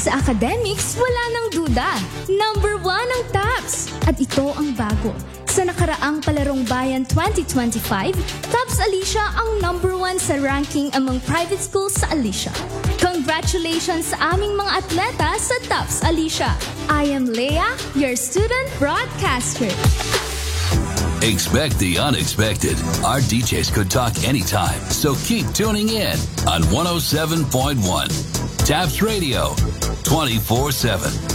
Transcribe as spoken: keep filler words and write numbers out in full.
Sa academics, wala nang duda. Number one ang TAPS. At ito ang bago. Sa nakaraang Palarong Bayan twenty twenty-five, TAPS Alicia ang number one sa ranking among private schools sa Alicia. Congratulations sa aming mga atleta sa TAPS Alicia. I am Leah, your student broadcaster. Expect the unexpected. Our D Js could talk anytime, so keep tuning in on one oh seven point one. TAPS Radio, twenty-four seven.